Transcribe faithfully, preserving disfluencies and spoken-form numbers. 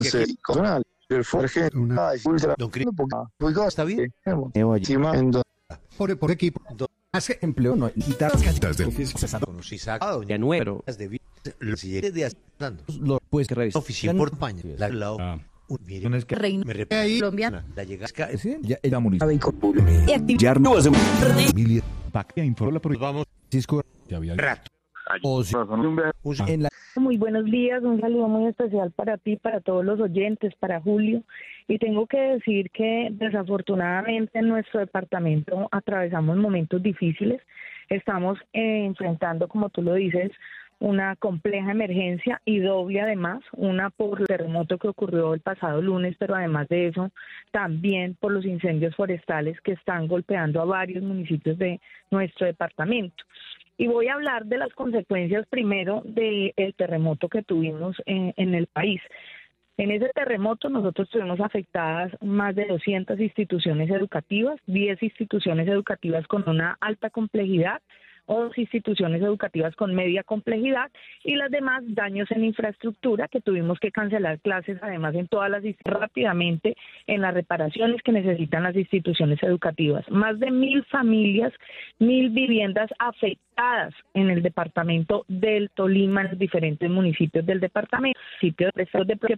Sí, personal, el Forge, una ultra, Don Cris, Oiga, ¿está bien? Encima, en do- Por, por equipo. Hace empleo, no. Y las galletas del oficio. Conocí a doña Nuero, las de vi- los siguientes días dando. Lo pues que revisa. Oficina por España, la la Ah. un miren, Es que Reino me repite ahí. colombiana. la llegasca Sí, ya era Muniz. Y actividad. Emilia Paquia informó la Pues vamos Francisco. Ya había rato. o sí, Un en la Muy buenos días, un saludo muy especial para ti, para todos los oyentes, para Julio. Y tengo que decir que desafortunadamente en nuestro departamento atravesamos momentos difíciles. Estamos eh, enfrentando, como tú lo dices, una compleja emergencia y doble además, una por el terremoto que ocurrió el pasado lunes, pero además de eso, también por los incendios forestales que están golpeando a varios municipios de nuestro departamento. Y voy a hablar de las consecuencias primero del terremoto que tuvimos en, en el país. En ese terremoto nosotros tuvimos afectadas más de doscientas instituciones educativas, diez instituciones educativas con una alta complejidad, o dos instituciones educativas con media complejidad y las demás daños en infraestructura que tuvimos que cancelar clases además en todas las rápidamente en las reparaciones que necesitan las instituciones educativas. Más de mil familias, mil viviendas afectadas en el departamento del Tolima, en los diferentes municipios del departamento, sitios de